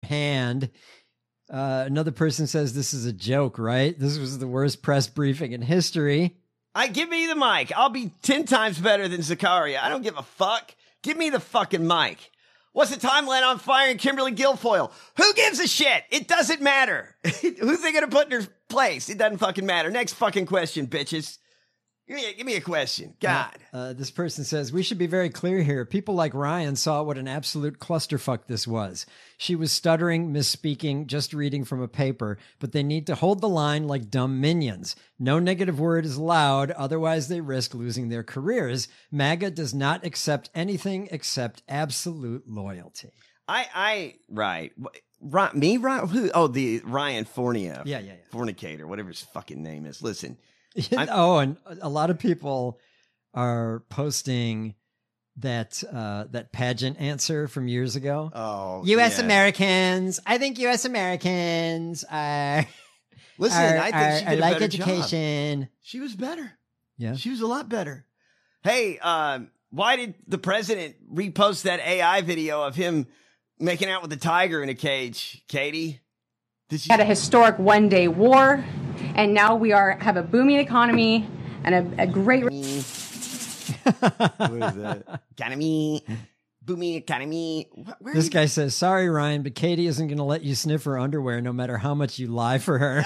hand. Another person says this is a joke, right? This was the worst press briefing in history. Give me the mic. I'll be 10 times better than Zakaria. I don't give a fuck. Give me the fucking mic. What's the timeline on firing Kimberly Guilfoyle? Who gives a shit? It doesn't matter. Who's they going to put in her place? It doesn't fucking matter. Next fucking question, bitches. Give me a question. God. This person says, we should be very clear here. People like Ryan saw what an absolute clusterfuck this was. She was stuttering, misspeaking, just reading from a paper, but they need to hold the line like dumb minions. No negative word is allowed, otherwise they risk losing their careers. MAGA does not accept anything except absolute loyalty. Right. Me? Who? Oh, the Ryan Fournier. Yeah. Fornicator, whatever his fucking name is. Listen. And a lot of people are posting that pageant answer from years ago. Oh, U.S. Americans. I think U.S. Americans are. Listen, I think she did a like better education. Job. She was better. Yeah, she was a lot better. Hey, why did the president repost that AI video of him making out with a tiger in a cage, Katie? Had a historic one-day war. And now we have a booming economy and a great. What is that? Economy, booming economy. This guy says, "Sorry, Ryan, but Katie isn't going to let you sniff her underwear, no matter how much you lie for her."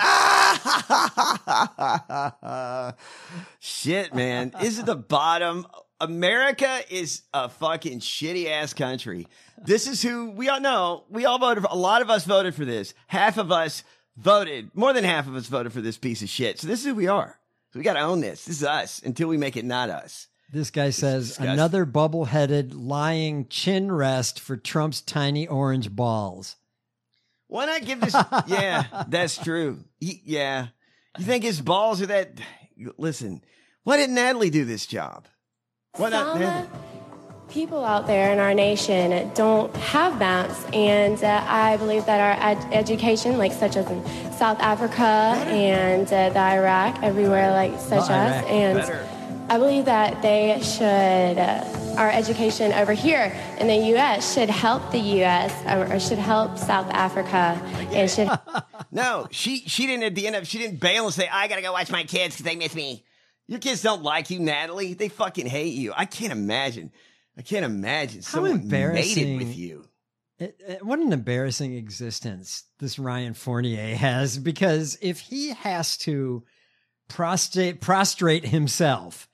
Shit, man, this is the bottom. America is a fucking shitty ass country. This is who we all know. We all voted for. A lot of us voted for this. Half of us. More than half of us voted for this piece of shit. So this is who we are. So we got to own this. This is us until we make it not us. This guy says, another bubble-headed lying chin rest for Trump's tiny orange balls. Why not give this? Yeah, that's true. Yeah. You think his balls are that? Listen, why didn't Natalie do this job? Why not Natalie? People out there in our nation don't have maps, and I believe that our education, like such as in South Africa and the Iraq, everywhere like such as, and I believe that they should, our education over here in the U.S. should help the U.S. or should help South Africa, and should. No, she didn't at the end of she didn't bail and say I gotta go watch my kids because they miss me. Your kids don't like you, Natalie. They fucking hate you. I can't imagine someone mated with you. What an embarrassing existence this Ryan Fournier has, because if he has to prostrate himself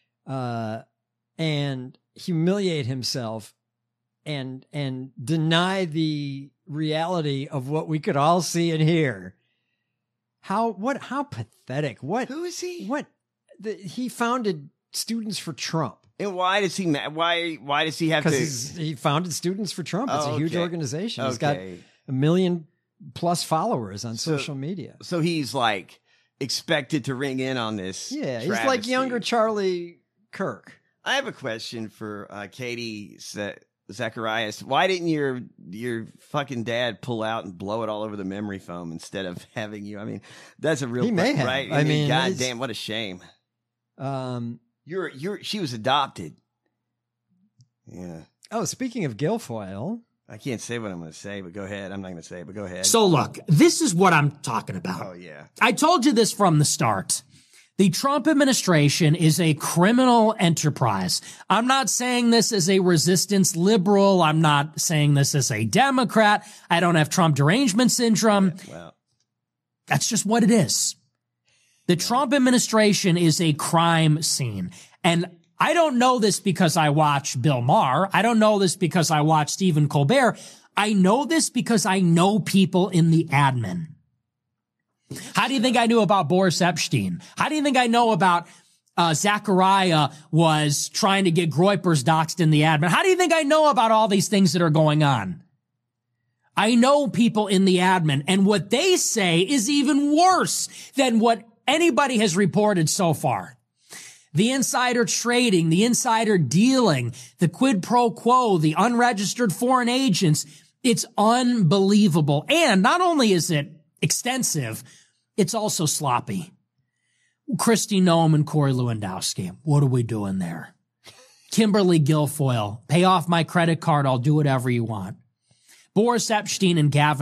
and humiliate himself and deny the reality of what we could all see and hear, how pathetic. Who is he? He founded Students for Trump. And why does he have to? Because he founded Students for Trump. It's a huge organization. He's got 1 million plus followers on social media. So he's like expected to ring in on this. Yeah, travesty. He's like younger Charlie Kirk. I have a question for Katie Zacharias. Why didn't your fucking dad pull out and blow it all over the memory foam instead of having you? I mean, that's a real. He may have. Right? I mean, goddamn, what a shame. She was adopted. Yeah. Oh, speaking of Guilfoyle. I can't say what I'm going to say, but go ahead. I'm not going to say it, but go ahead. So look, this is what I'm talking about. Oh, yeah. I told you this from the start. The Trump administration is a criminal enterprise. I'm not saying this as a resistance liberal. I'm not saying this as a Democrat. I don't have Trump derangement syndrome. Yeah, well. That's just what it is. The Trump administration is a crime scene. And I don't know this because I watch Bill Maher. I don't know this because I watch Stephen Colbert. I know this because I know people in the admin. How do you think I knew about Boris Epstein? How do you think I know about Zachariah was trying to get Groypers doxxed in the admin? How do you think I know about all these things that are going on? I know people in the admin, and what they say is even worse than what anybody has reported so far. The insider trading, the insider dealing, the quid pro quo, the unregistered foreign agents, it's unbelievable. And not only is it extensive, it's also sloppy. Kristi Noem and Corey Lewandowski, what are we doing there? Kimberly Guilfoyle, pay off my credit card, I'll do whatever you want. Boris Epstein and Gavin